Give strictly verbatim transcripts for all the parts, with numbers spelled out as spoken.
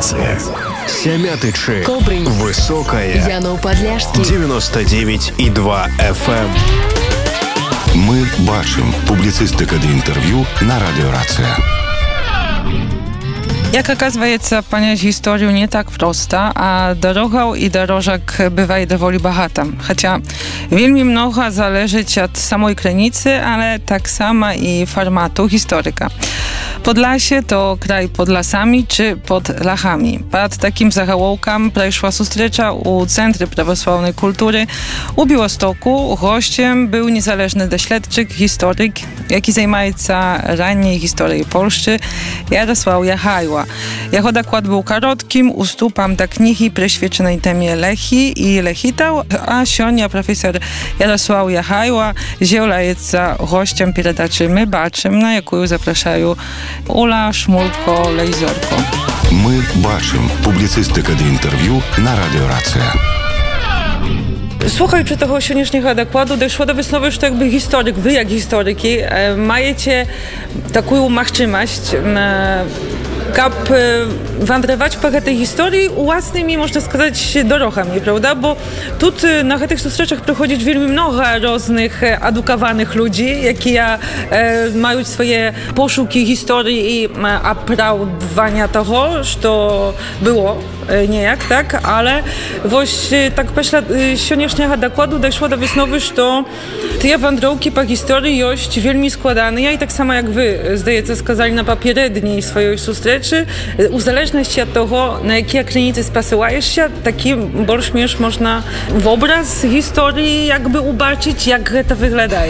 Радиорация. Семятычи. Кобрин. Высокая. Янов-Подляшский. девяносто девять и два эф эм. Мы бачым. Публицистика для интервью на Радиорация. Jak оказывается, понять historię nie tak prosta, a droga i dorożek bywa dowoli bahata. Chociaż wielmi mnogo zależy od samej kranicy, ale tak samo i formatu historyka. Podlasie to kraj pod lasami czy pod lachami. Pod takim zahałołkiem przeszła sustrzecza u Centry Prawosławnej Kultury u Białostoku. Gościem był niezależny dośledczyk, historyk, jaki zajmuje się ranniej historią Polski, Jarosław Jachajła. Jego dokład był krótkim, ustupam do knihi przyświęconej temie Lechi i Lechitał, a sionia profesor Jarosław Jachajła jest gościem передачи My Baczym, na jaką zapraszają Ula Szmulko-Lejzorko. Мы бачым. Публицистика для интервью на Радиорация. Słuchajući tego sioniecznego dokładu, doszło do wysnowy, że to jakby historyk, wy jak historyki, e, majecie taką możliwość, e, kap e, wędrować po tej historii własnymi, można сказать, drogami, prawda? Bo tu na tych sustrzeczach przychodzi wiele mnogo różnych edukowanych ludzi, jakie e, mają swoje poszuki historii i opracowania tego, że to było niejak, tak? Ale właśnie tak после sioniecznego dokładu doszło do wysnowy, że te wędrówki po historii jest wielmi składane i tak samo jak wy, zdaje się, skazali na papieredniej swojej sustreczy, w zależności od tego, na jakiej kranicy spasyłajesz się, taki borszmierz można w obraz historii jakby ubaczyć, jak to wygląda.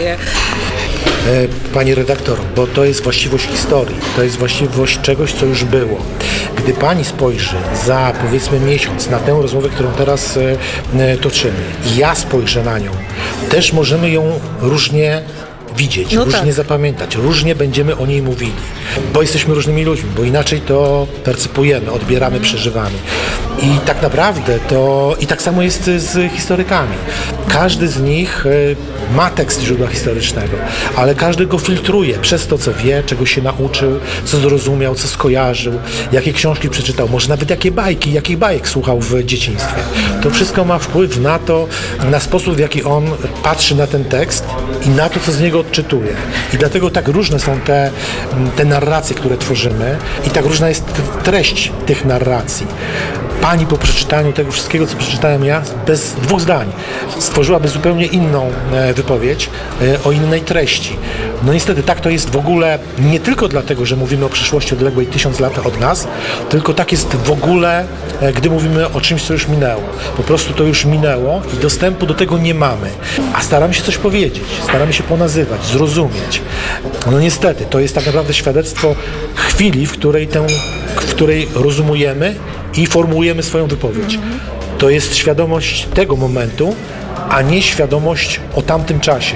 Pani redaktor, bo to jest właściwość historii, to jest właściwość czegoś, co już było. Gdy pani spojrzy za, powiedzmy, miesiąc na tę rozmowę, którą teraz e, toczymy, i ja spojrzę na nią, też możemy ją różnie widzieć, no różnie tak. zapamiętać, różnie będziemy o niej mówili, bo jesteśmy różnymi ludźmi, bo inaczej to percypujemy, odbieramy, przeżywamy. I tak naprawdę to, i tak samo jest z historykami. Każdy z nich ma tekst źródła historycznego, ale każdy go filtruje przez to, co wie, czego się nauczył, co zrozumiał, co skojarzył, jakie książki przeczytał, może nawet jakie bajki, jakich bajek słuchał w dzieciństwie. To wszystko ma wpływ na to, na sposób, w jaki on patrzy na ten tekst i na to, co z niego odczytuje. I dlatego tak różne są te, te narracje, które tworzymy i tak różna jest treść tych narracji. Pani po przeczytaniu tego wszystkiego, co przeczytałem ja, bez dwóch zdań, stworzyłaby zupełnie inną wypowiedź o innej treści. No niestety tak to jest w ogóle nie tylko dlatego, że mówimy o przyszłości odległej tysiąc lat od nas, tylko tak jest w ogóle, gdy mówimy o czymś, co już minęło. Po prostu to już minęło i dostępu do tego nie mamy. A staramy się coś powiedzieć, staramy się ponazywać, zrozumieć. No niestety, to jest tak naprawdę świadectwo chwili, w której, tę, w której rozumujemy i formułujemy swoją wypowiedź. To jest świadomość tego momentu, a nie świadomość o tamtym czasie.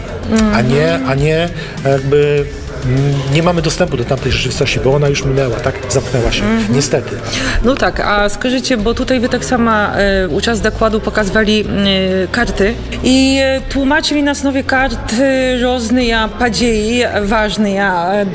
A nie, a nie jakby nie mamy dostępu do tamtej rzeczywistości, bo ona już minęła, tak? Zamknęła się. Mm-hmm. Niestety. No tak, a скажите, bo tutaj wy tak samo e, uczas dokładu pokazywali e, karty i e, tłumaczyli na osnowie kart e, różne podziei ważne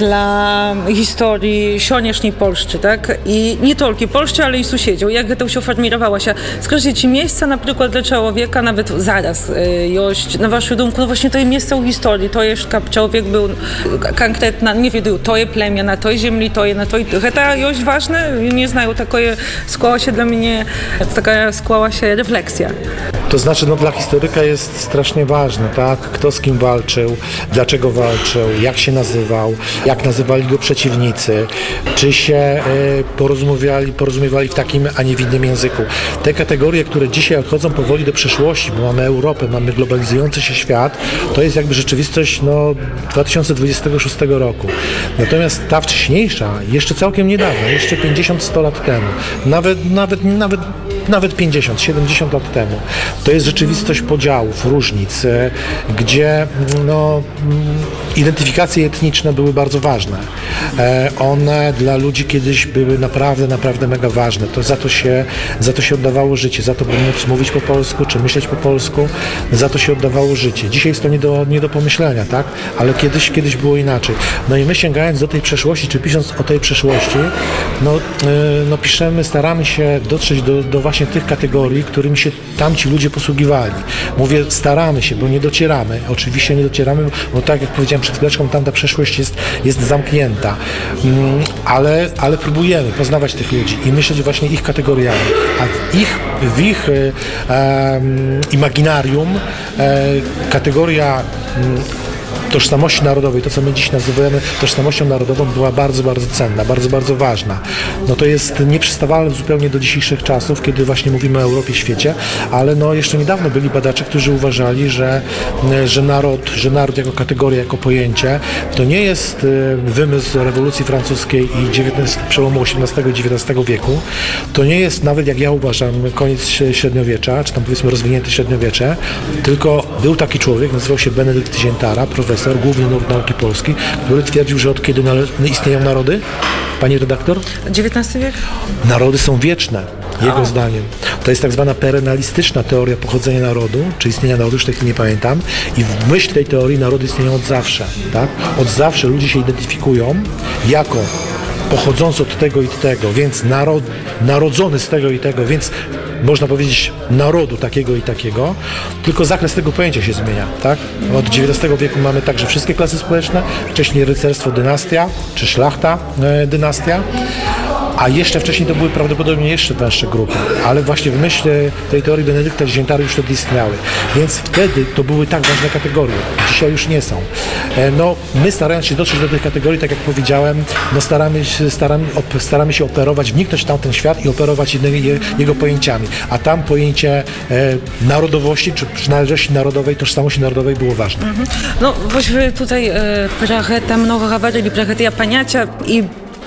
dla historii sioniecznej Polski, tak? I nie tylko Polski, ale i sąsiedów. Jak to się formowało się? Скажите, czy miejsca na przykład dla człowieka nawet zaraz e, jest, na waszą думку, no właśnie to jest miejsce w historii, to jest, jak człowiek był konkretna, nie wiem, to jest plemię na tej ziemi, to jest na tej, to jest ważne, nie znają, takie skłała się dla mnie, taka skłała się refleksja. To znaczy, no dla historyka jest strasznie ważne, tak? Kto z kim walczył, dlaczego walczył, jak się nazywał, jak nazywali go przeciwnicy, czy się y, porozumiewali, porozumiewali w takim, a nie w innym języku. Te kategorie, które dzisiaj odchodzą powoli do przeszłości, bo mamy Europę, mamy globalizujący się świat, to jest jakby rzeczywistość no, dwa tysiące dwudziestego szóstego roku. Natomiast ta wcześniejsza, jeszcze całkiem niedawno, jeszcze pięćdziesiąt sto lat temu, nawet, nawet, nawet, nawet pięćdziesiąt siedemdziesiąt lat temu, to jest rzeczywistość podziałów, różnic, gdzie no, identyfikacje etniczne były bardzo ważne. E, one dla ludzi kiedyś były naprawdę, naprawdę mega ważne. To za to się, za to się oddawało życie, za to, by móc mówić po polsku, czy myśleć po polsku, za to się oddawało życie. Dzisiaj jest to nie do, nie do pomyślenia, tak? Ale kiedyś, kiedyś było inaczej. No i my sięgając do tej przeszłości, czy pisząc o tej przeszłości, no, e, no piszemy, staramy się dotrzeć do, do właśnie tych kategorii, którymi się tamci ludzie posługiwali. Mówię, staramy się, bo nie docieramy. Oczywiście nie docieramy, bo tak jak powiedziałem przed chwileczką, tamta przeszłość jest, jest zamknięta. Mm, ale, ale próbujemy poznawać tych ludzi i myśleć właśnie ich kategoriami. A w ich, w ich e, e, imaginarium e, kategoria mm, tożsamości narodowej, to co my dziś nazywamy tożsamością narodową, była bardzo, bardzo cenna, bardzo, bardzo ważna. No to jest nieprzystawalne zupełnie do dzisiejszych czasów, kiedy właśnie mówimy o Europie, świecie, ale no jeszcze niedawno byli badacze, którzy uważali, że, że naród, że naród jako kategoria, jako pojęcie, to nie jest wymysł rewolucji francuskiej i dziewiętnastego, przełomu osiemnastego i dziewiętnastego wieku, to nie jest nawet, jak ja uważam, koniec średniowiecza, czy tam powiedzmy rozwinięte średniowiecze, tylko był taki człowiek, nazywał się Benedykt Ziętara, profesor, główny nurt nauki polskiej, który twierdził, że od kiedy nale- istnieją narody? Pani redaktor? dziewiętnasty wiek? Narody są wieczne, jego A. zdaniem. To jest tak zwana perenalistyczna teoria pochodzenia narodu, czy istnienia narodu, już tak nie pamiętam. I w myśl tej teorii narody istnieją od zawsze. Tak? Od zawsze ludzie się identyfikują jako pochodzący od tego i tego, więc narod, narodzony z tego i tego, więc można powiedzieć narodu takiego i takiego, tylko zakres tego pojęcia się zmienia, tak? Od dziewiętnastego wieku mamy także wszystkie klasy społeczne, wcześniej rycerstwo, dynastia, czy szlachta, e, dynastia, a jeszcze wcześniej to były prawdopodobnie jeszcze węższe grupy, ale właśnie w myśl tej teorii Benedykta Ziętary już wtedy istniały, więc wtedy to były tak ważne kategorie, dzisiaj już nie są. E, no, my starając się dotrzeć do tych kategorii, tak jak powiedziałem, no staramy się, staramy, op, staramy się operować, wniknąć w tamten świat i operować jednymi, je, jego pojęciami, a tam pojęcie e, narodowości, czy przynależności narodowej, tożsamości narodowej było ważne. Mhm. No, właśnie tutaj e, trochę tam много говорили про те понятия i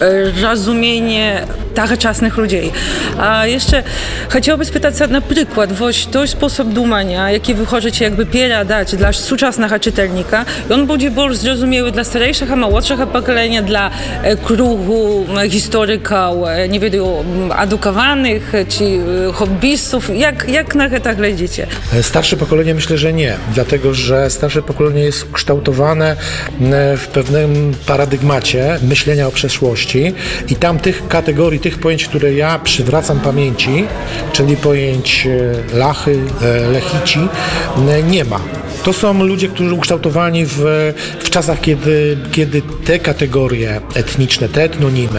rozumienie тогочасnych ludzi. A jeszcze chciałabym spytać na przykład, właśnie to sposób думania, jaki wy chcecie jakby передać dla współczesnego czytelnika, i on będzie bardziej zrozumiały dla starszego, młodszego pokolenia, dla krugu historyków, nie wiem, edukowanych czy hobbystów. Jak, jak na to gledzicie? Starsze pokolenie myślę, że nie, dlatego że starsze pokolenie jest ukształtowane w pewnym paradygmacie myślenia o przeszłości i tam tych kategorii, tych pojęć, które ja przywracam pamięci, czyli pojęć Lachy, Lechici, nie ma. To są ludzie, którzy ukształtowani w, w czasach, kiedy, kiedy te kategorie etniczne, te etnonimy,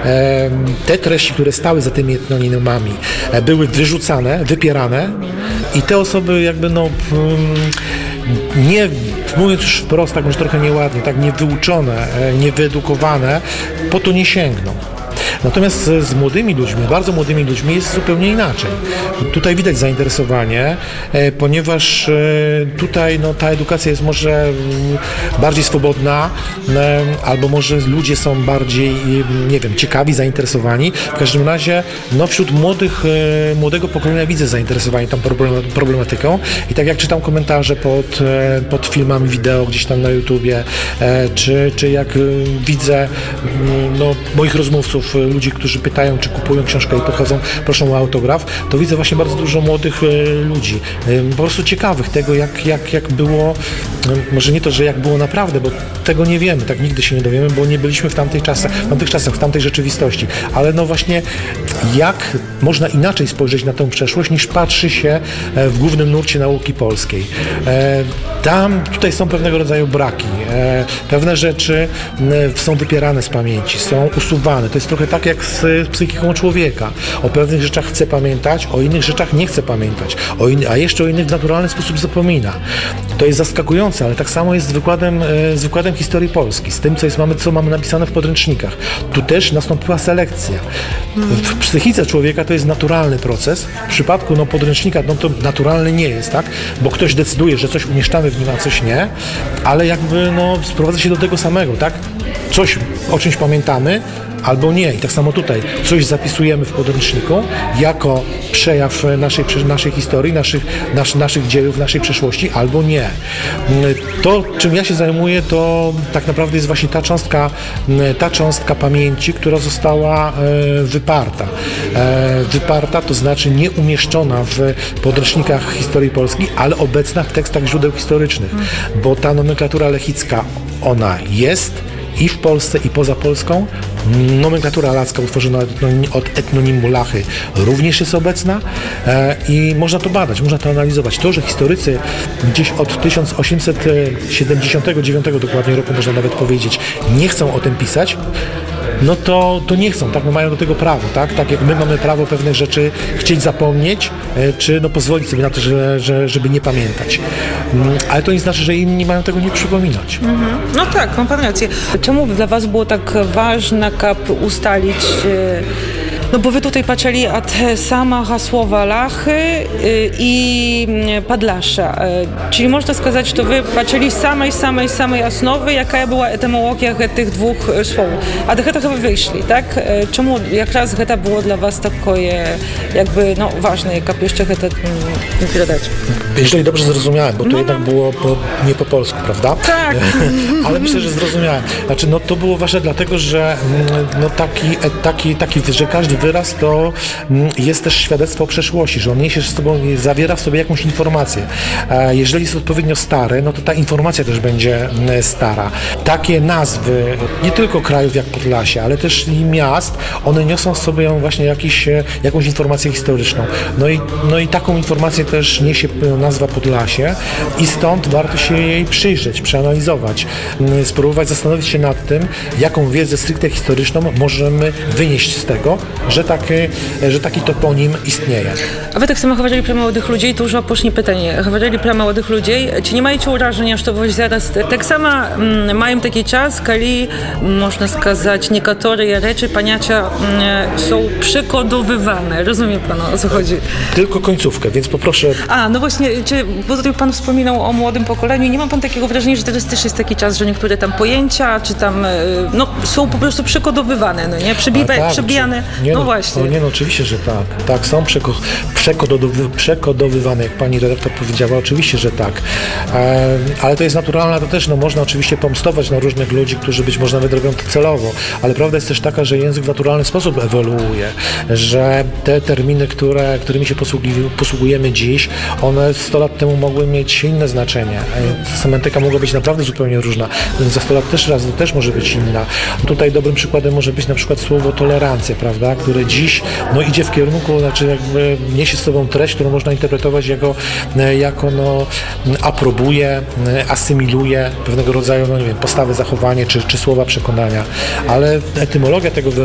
te treści, które stały za tymi etnonimami, były wyrzucane, wypierane i te osoby jakby no nie, mówiąc już wprost, tak może trochę nieładnie, tak niewyuczone, niewyedukowane, po to nie sięgną. Natomiast z, z młodymi ludźmi, bardzo młodymi ludźmi jest zupełnie inaczej. Tutaj widać zainteresowanie, e, ponieważ e, tutaj no, ta edukacja jest może m, bardziej swobodna, e, albo może ludzie są bardziej, nie wiem, ciekawi, zainteresowani. W każdym razie no, wśród młodych, e, młodego pokolenia widzę zainteresowanie tą problematyką i tak jak czytam komentarze pod, e, pod filmami wideo gdzieś tam na YouTubie, e, czy, czy jak e, widzę no, moich rozmówców, ludzi, którzy pytają, czy kupują książkę i podchodzą, proszą o autograf, to widzę właśnie bardzo dużo młodych e, ludzi, e, po prostu ciekawych tego, jak, jak, jak było, no, może nie to, że jak było naprawdę, bo tego nie wiemy, tak nigdy się nie dowiemy, bo nie byliśmy w tamtych czasach, w tamtych czasach, w tamtej rzeczywistości, ale no właśnie jak można inaczej spojrzeć na tę przeszłość, niż patrzy się w głównym nurcie nauki polskiej. E, tam, tutaj są pewnego rodzaju braki, e, pewne rzeczy e, są wypierane z pamięci, są usuwane, to jest trochę tak jak z psychiką człowieka. O pewnych rzeczach chce pamiętać, o innych rzeczach nie chce pamiętać, o in, a jeszcze o innych w naturalny sposób zapomina. To jest zaskakujące, ale tak samo jest z wykładem, e, z wykładem historii Polski, z tym, co, jest, mamy, co mamy napisane w podręcznikach. Tu też nastąpiła selekcja. W psychice człowieka to jest naturalny proces. W przypadku no, podręcznika no, to naturalny nie jest, tak? Bo ktoś decyduje, że coś umieszczamy w nim, a coś nie, ale jakby no, sprowadza się do tego samego, tak? Coś, o czymś pamiętamy, albo nie. I tak samo tutaj coś zapisujemy w podręczniku jako przejaw naszej, naszej historii, naszych, nasz, naszych dziejów, naszej przeszłości, albo nie. To, czym ja się zajmuję, to tak naprawdę jest właśnie ta cząstka, ta cząstka pamięci, która została wyparta. Wyparta, to znaczy nie umieszczona w podręcznikach historii Polski, ale obecna w tekstach źródeł historycznych, bo ta nomenklatura lechicka, ona jest i w Polsce, i poza Polską. Nomenklatura lacka utworzona od etnonimu Lachy również jest obecna e, i można to badać, można to analizować. To, że historycy gdzieś od tysiąc osiemset siedemdziesiątego dziewiątego dokładnie roku, można nawet powiedzieć, nie chcą o tym pisać, no to, to nie chcą, tak, no mają do tego prawo, tak, tak jak my mamy prawo pewnych rzeczy chcieć zapomnieć, e, czy no pozwolić sobie na to, że, że, żeby nie pamiętać. Mm, ale to nie znaczy, że inni mają tego nie przypominać. Mhm. No tak, ma pan rację. Czemu dla was było tak ważne, kap ustalić, no bo wy tutaj patrzyli od samego słowa Lachy i Podlasza, czyli można сказать, że wy patrzyli samej, samej, samej osnowy, jaka była etymologia tych dwóch słów. A do tego wy wyszli, tak? Czemu jak to było dla was takie jakby, no ważne, jak jeszcze to передać? Jeżeli dobrze zrozumiałem, bo to no, jednak no. było po, nie po polsku, prawda? Tak. Ale myślę, że zrozumiałem. Znaczy, no to było ważne dlatego, że no taki, taki, taki, że każdy wyraz to jest też świadectwo o przeszłości, że on niesie z sobą, zawiera w sobie jakąś informację. Jeżeli jest odpowiednio stary, no to ta informacja też będzie stara. Takie nazwy, nie tylko krajów jak Podlasie, ale też i miast, one niosą w sobie właśnie jakiś, jakąś informację historyczną. No i, no i taką informację też niesie nazwa Podlasie i stąd warto się jej przyjrzeć, przeanalizować, spróbować zastanowić się nad tym, jaką wiedzę stricte historyczną możemy wynieść z tego, że taki, że taki toponim istnieje. A wy tak samo говорили про молодых людей, to już опошнее pytanie. Говорили про молодых людей. Czy nie macie wrażenia, że wy zaraz tak samo mm, mają taki czas, kiedy można сказать, niektóre rzeczy, pojęcia mm, są przekodowywane. Rozumie pan, o co chodzi? Tylko końcówkę, więc poproszę. A, no właśnie, czy, bo tutaj pan wspominał o młodym pokoleniu i nie ma pan takiego wrażenia, że teraz też jest taki czas, że niektóre tam pojęcia, czy tam, no, są po prostu przekodowywane, no nie? Przybiwa, tak, przebijane, nie, no, no właśnie. No nie, no oczywiście, że tak. Tak, są przeko, przekodowy, przekodowywane, jak pani redaktor powiedziała, oczywiście, że tak. E, ale to jest naturalne, to też, no można oczywiście pomstować na różnych ludzi, którzy być może nawet robią to celowo, ale prawda jest też taka, że język w naturalny sposób ewoluuje, że te terminy, które, którymi się posługujemy dziś, one sto lat temu mogły mieć inne znaczenie. Semantyka mogła być naprawdę zupełnie różna. Za sto lat też raz też może być inna. Tutaj dobrym przykładem może być na przykład słowo tolerancja, prawda, które dziś no, idzie w kierunku, znaczy jakby niesie z sobą treść, którą można interpretować jako, jako no, aprobuje, asymiluje pewnego rodzaju, no nie wiem, postawy, zachowanie czy, czy słowa przekonania. Ale etymologia tego